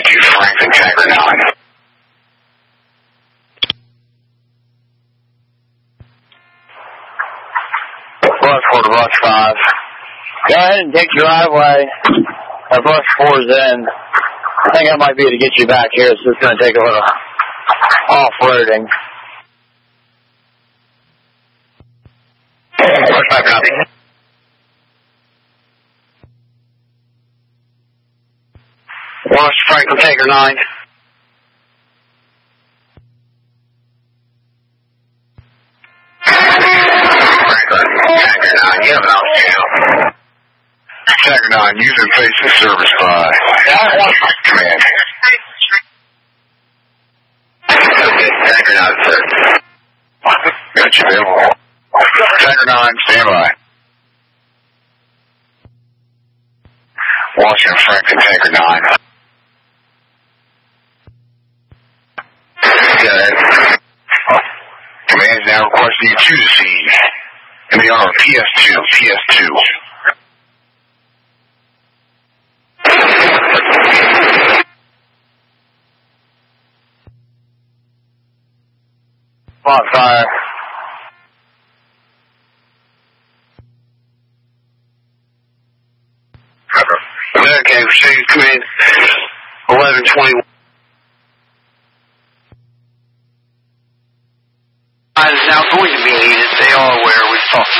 2 Franklin Tanker 9. Bus 4 to Bus 5. Go ahead and take your driveway. Bus 4 is in. I think I might be able to get you back here, so it's going to take a little off-roading. Bus 5, copy. Bus Franklin Tanker 9. Franklin Tanker 9, you have an out. Tanker 9, user facing service by command. Okay, Tanker 9, sir. Got you, Bill. Tanker 9, stand by. Washington Franklin Tanker 9. Good. Command is now requesting you to the scene. In the honor of PS2. On fire. Okay, proceed command 1121. Is now going to be needed. They are aware we've talked